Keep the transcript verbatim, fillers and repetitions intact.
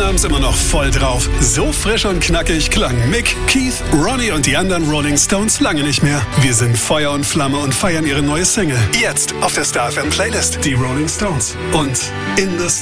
abends immer noch voll drauf. So frisch und knackig klang Mick, Keith, Ronnie und die anderen Rolling Stones lange nicht mehr. Wir sind Feuer und Flamme und feiern ihre neue Single. Jetzt auf der Star F M Playlist. Die Rolling Stones. Und In the